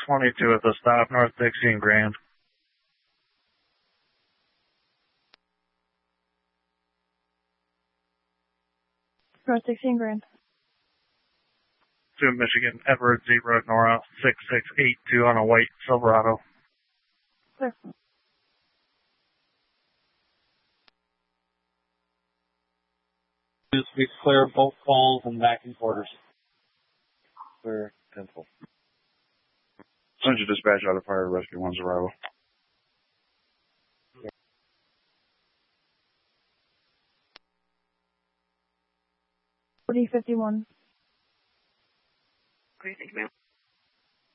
22 at the stop, North Dixie and Grand. North Dixie and Grand. 2 Michigan, Edward Zebra, Nora, 6682 on a white Silverado. Clear. We clear both calls and backing quarters. Clear, 10-4. Send your dispatch out of fire rescue 1's arrival. $40.51. Okay, thank you, ma'am.